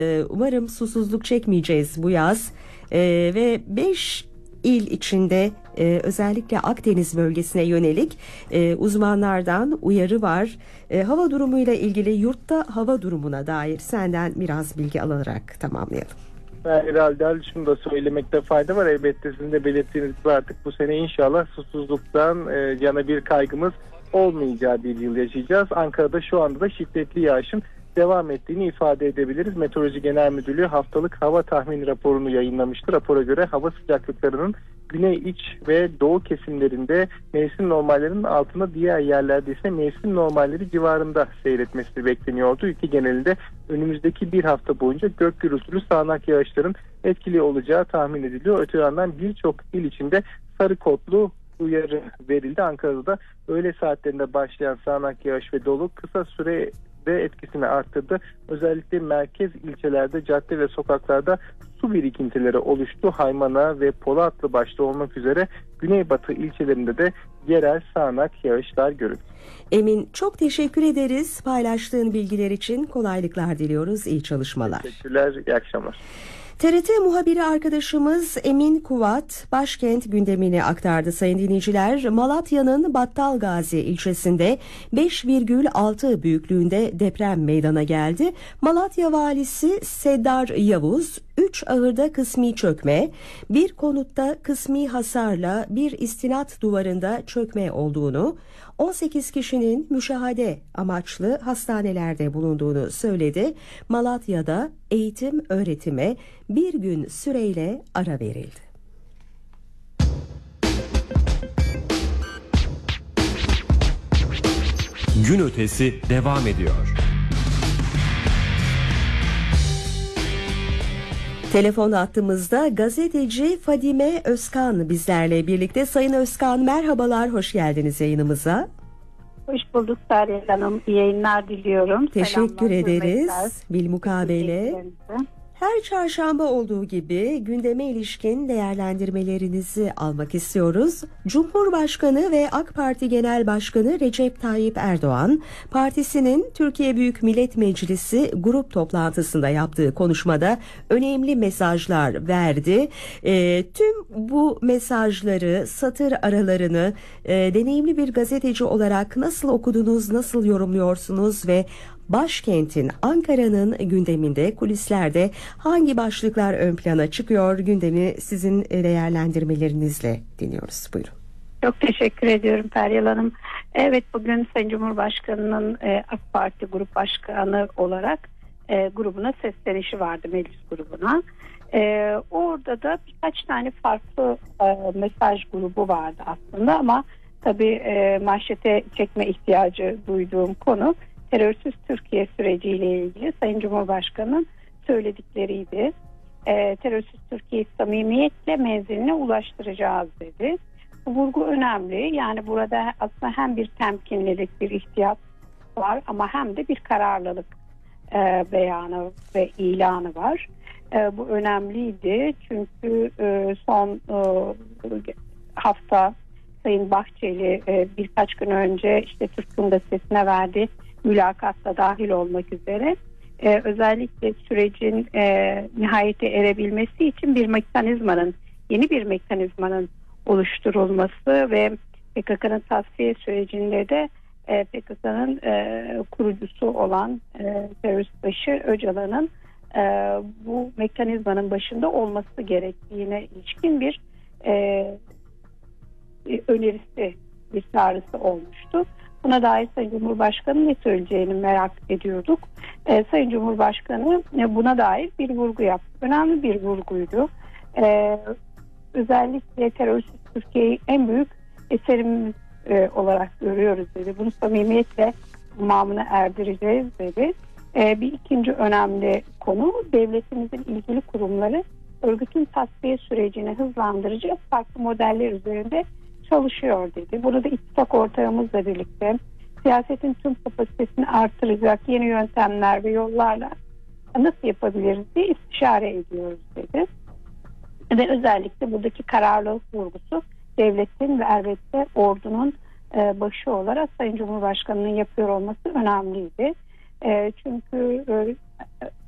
Umarım susuzluk çekmeyeceğiz bu yaz. Ve 5 il içinde özellikle Akdeniz bölgesine yönelik uzmanlardan uyarı var. Hava durumuyla ilgili yurtta hava durumuna dair senden biraz bilgi alarak tamamlayalım. Herhalde şunu da söylemekte fayda var. Elbette sizin de belirttiğiniz gibi artık bu sene inşallah susuzluktan yana bir kaygımız olmayacağı bir yıl yaşayacağız. Ankara'da şu anda da şiddetli yağışın devam ettiğini ifade edebiliriz. Meteoroloji Genel Müdürlüğü haftalık hava tahmini raporunu yayınlamıştı. Rapora göre hava sıcaklıklarının güney iç ve doğu kesimlerinde mevsim normallerinin altında, diğer yerlerde ise mevsim normalleri civarında seyretmesi bekleniyordu. Ülke genelinde önümüzdeki bir hafta boyunca gök gürültülü sağanak yağışların etkili olacağı tahmin ediliyor. Öte yandan birçok il içinde sarı kodlu uyarı verildi. Ankara'da da öğle saatlerinde başlayan sağanak yağış ve dolu kısa sürede etkisini arttırdı. Özellikle merkez ilçelerde cadde ve sokaklarda su birikintileri oluştu. Haymana ve Polatlı başta olmak üzere güneybatı ilçelerinde de yerel sağanak yağışlar görüldü. Emin, çok teşekkür ederiz. Paylaştığın bilgiler için kolaylıklar diliyoruz. İyi çalışmalar. Teşekkürler, iyi akşamlar. TRT muhabiri arkadaşımız Emin Kuvat başkent gündemini aktardı sayın dinleyiciler. Malatya'nın Battalgazi ilçesinde 5,6 büyüklüğünde deprem meydana geldi. Malatya valisi Seddar Yavuz 3 ahırda kısmi çökme, bir konutta kısmi hasarla bir istinat duvarında çökme olduğunu, 18 kişinin müşahede amaçlı hastanelerde bulunduğunu söyledi. Malatya'da eğitim öğretime bir gün süreyle ara verildi. Gün ötesi devam ediyor. Telefon hattımızda gazeteci Fadime Özkan bizlerle birlikte. Sayın Özkan, merhabalar, hoş geldiniz yayınımıza. Hoş bulduk Sarıyel Hanım. İyi yayınlar diliyorum. Teşekkür ederiz. Bilmukabele. Her çarşamba olduğu gibi gündeme ilişkin değerlendirmelerinizi almak istiyoruz. Cumhurbaşkanı ve AK Parti Genel Başkanı Recep Tayyip Erdoğan, partisinin Türkiye Büyük Millet Meclisi grup toplantısında yaptığı konuşmada önemli mesajlar verdi. Tüm bu mesajları, satır aralarını deneyimli bir gazeteci olarak nasıl okudunuz, nasıl yorumluyorsunuz ve başkentin, Ankara'nın gündeminde, kulislerde hangi başlıklar ön plana çıkıyor? Gündemi sizin değerlendirmelerinizle dinliyoruz. Buyurun. Çok teşekkür ediyorum Feryal Hanım. Evet, bugün Sayın Cumhurbaşkanı'nın AK Parti Grup Başkanı olarak grubuna seslenişi vardı, meclis grubuna. Orada da birkaç tane farklı mesaj grubu vardı aslında, ama tabii manşete çekme ihtiyacı duyduğum konu terörsüz Türkiye süreciyle ilgili Sayın Cumhurbaşkanı'nın söyledikleriydi. Terörsüz Türkiye'yi samimiyetle menziline ulaştıracağız dedi. Bu vurgu önemli. Yani burada aslında hem bir temkinlilik, bir ihtiyat var, ama hem de bir kararlılık beyanı ve ilanı var. Bu önemliydi. Çünkü son hafta Sayın Bahçeli birkaç gün önce işte Türk'ün gazetesine verdiği mülakatta dahil olmak üzere özellikle sürecin nihayete erebilmesi için yeni bir mekanizmanın oluşturulması ve PKK'nın tasfiye sürecinde de PKK'nın kurucusu olan terörist başı Öcalan'ın bu mekanizmanın başında olması gerektiğine ilişkin bir önerisi, bir çağrısı olmuştu. Buna dair Sayın Cumhurbaşkanı ne söyleyeceğini merak ediyorduk. Sayın Cumhurbaşkanı buna dair bir vurgu yaptı. Önemli bir vurguydu. Özellikle terörsüz Türkiye'yi en büyük eserimiz olarak görüyoruz dedi. Bunu samimiyetle tamamına erdireceğiz dedi. Bir ikinci önemli konu, devletimizin ilgili kurumları örgütün tasfiye sürecini hızlandıracak farklı modeller üzerinde çalışıyor dedi. Burada ittifak ortağımızla birlikte siyasetin tüm kapasitesini artıracak yeni yöntemler ve yollarla nasıl yapabiliriz diye istişare ediyoruz dedi. Ve özellikle buradaki kararlılık vurgusu devletin ve elbette ordunun başı olarak Sayın Cumhurbaşkanı'nın yapıyor olması önemliydi. Çünkü